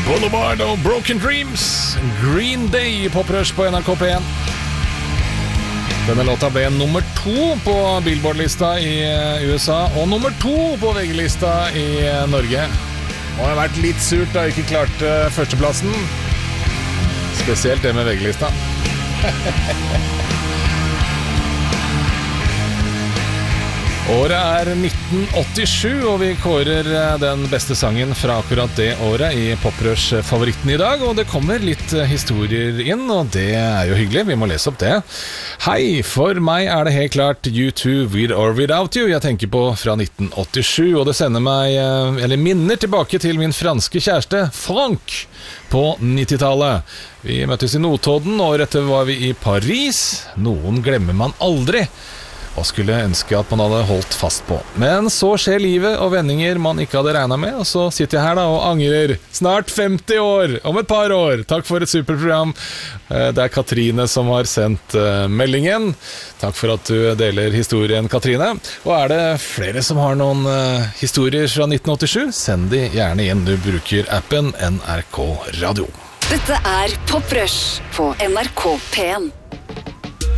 Boulevard og Broken Dreams, Green Day på Poprush på NRK P1. Denne låta ble nummer 2 på Billboard-lista i USA og nummer 2 på VG-lista i Norge. Og det har vært litt surt da jeg ikke klarte førsteplassen. Spesielt det med VG-lista. Året er 1987, og vi kårer den beste sangen fra akkurat det året i Poprush-favoritten i dag, og det kommer litt historier inn, og det er jo hyggelig, vi må lese opp det. Hei, for meg er det helt klart U2 With or Without You jeg tenker på fra 1987, og det sender meg, eller minner tilbake til min franske kjæreste, Frank, på 90-tallet. Vi møttes i Notodden, og året etter var vi i Paris. Noen glemmer man aldri, og skulle ønske at man hadde holdt fast på. Men så skjer livet og vendinger man ikke hadde regnet med, og så sitter jeg her da og angrer. Snart 50 år, om et par år. Takk for et superprogram. Det er Katrine som har sendt meldingen. Takk for at du deler historien, Katrine. Og er det flere som har noen historier fra 1987, send de gjerne inn. Du bruker appen NRK Radio. Dette er Poprush på NRK P1.